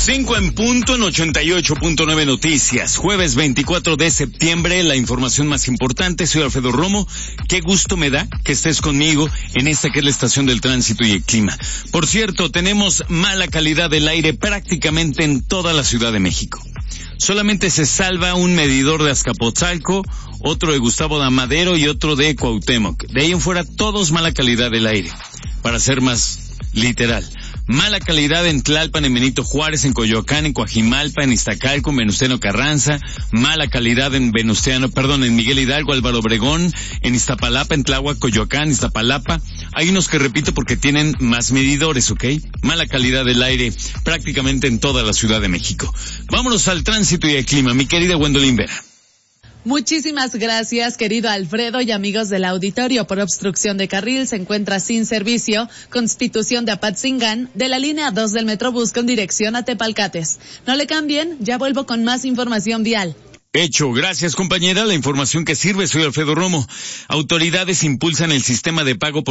5 en punto en 88.9 Noticias. Jueves 24 de septiembre, la información más importante. Soy Alfredo Romo. Qué gusto me da que estés conmigo en esta que es la estación del tránsito y el clima. Por cierto, tenemos mala calidad del aire prácticamente en toda la Ciudad de México. Solamente se salva un medidor de Azcapotzalco, otro de Gustavo Amadero y otro de Cuauhtémoc. De ahí en fuera, todos mala calidad del aire. Para ser más literal. Mala calidad en Tlalpan, en Benito Juárez, en Coyoacán, en Coajimalpa, en Iztacalco, en Venustiano Carranza. Mala calidad en en Miguel Hidalgo, Álvaro Obregón, en Iztapalapa, en Tláhuac, Coyoacán, Iztapalapa. Hay unos que repito porque tienen más medidores, ¿ok? Mala calidad del aire prácticamente en toda la Ciudad de México. Vámonos al tránsito y al clima, mi querida Gwendolyn Vera. Muchísimas gracias, querido Alfredo y amigos del auditorio. Por obstrucción de carril se encuentra sin servicio Constitución de Apatzingán de la línea 2 del Metrobús con dirección a Tepalcates. No le cambien, ya vuelvo con más información vial. Hecho, gracias compañera, la información que sirve, soy Alfredo Romo. Autoridades impulsan el sistema de pago por